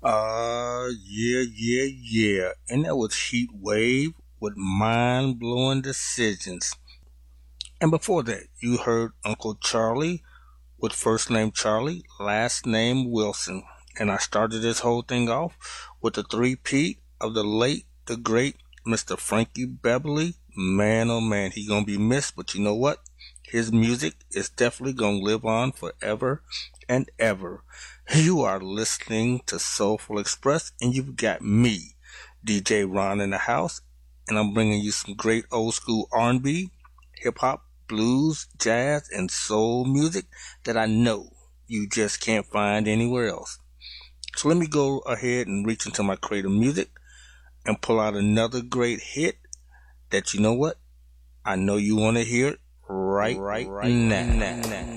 Yeah. And that was Heat Wave with Mind Blowing Decisions. And before that, you heard Uncle Charlie with first name Charlie, last name Wilson. And I started this whole thing off with the three-peat of the late, the great Mr. Frankie Beverly. Man, oh man, he gonna be missed, but you know what? His music is definitely gonna live on forever and ever. You are listening to Soulful Express, and you've got me, DJ Ron, in the house, and I'm bringing you some great old school R&B, hip hop, blues, jazz, and soul music that I know you just can't find anywhere else. So let me go ahead and reach into my creative music and pull out another great hit that you know what? I know you want to hear it right now.